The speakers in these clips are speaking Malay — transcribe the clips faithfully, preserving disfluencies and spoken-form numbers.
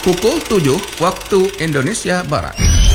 pukul tujuh waktu Indonesia Barat.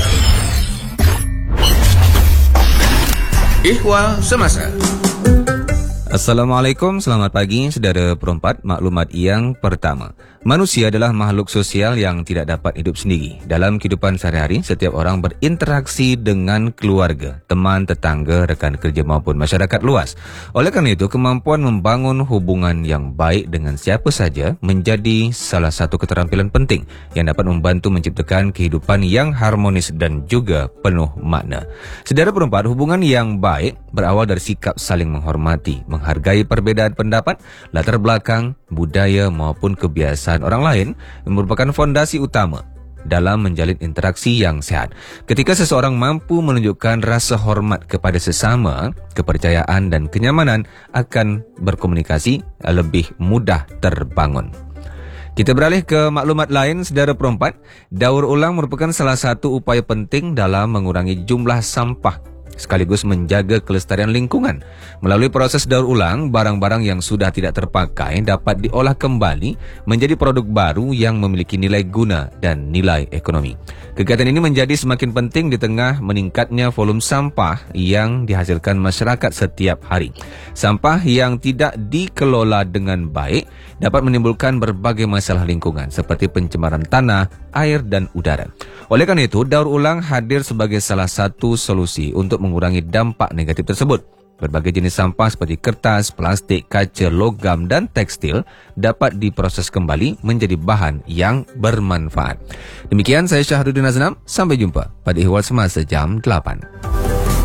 Ihwal Semasa. Assalamualaikum, selamat pagi saudara perempat. Maklumat yang pertama, manusia adalah makhluk sosial yang tidak dapat hidup sendiri. Dalam kehidupan sehari-hari, setiap orang berinteraksi dengan keluarga, teman, tetangga, rekan kerja maupun masyarakat luas. Oleh kerana itu, kemampuan membangun hubungan yang baik dengan siapa saja menjadi salah satu keterampilan penting yang dapat membantu menciptakan kehidupan yang harmonis dan juga penuh makna. Saudara perempat, hubungan yang baik berawal dari sikap saling menghormati, menghargai perbezaan pendapat, latar belakang, budaya maupun kebiasaan orang lain yang merupakan fondasi utama dalam menjalin interaksi yang sehat. Ketika seseorang mampu menunjukkan rasa hormat kepada sesama, kepercayaan dan kenyamanan akan berkomunikasi lebih mudah terbangun. Kita beralih ke maklumat lain, saudara perempat. Daur ulang merupakan salah satu upaya penting dalam mengurangi jumlah sampah sekaligus menjaga kelestarian lingkungan. Melalui proses daur ulang, barang-barang yang sudah tidak terpakai dapat diolah kembali menjadi produk baru yang memiliki nilai guna dan nilai ekonomi. Kegiatan ini menjadi semakin penting di tengah meningkatnya volume sampah yang dihasilkan masyarakat setiap hari. Sampah yang tidak dikelola dengan baik dapat menimbulkan berbagai masalah lingkungan seperti pencemaran tanah, air dan udara. Oleh karena itu, daur ulang hadir sebagai salah satu solusi untuk mengurangi dampak negatif tersebut. Berbagai jenis sampah seperti kertas, plastik, kaca, logam dan tekstil dapat diproses kembali menjadi bahan yang bermanfaat. Demikian saya Syahrudin Aznam, sampai jumpa pada Ihwal Semasa jam delapan.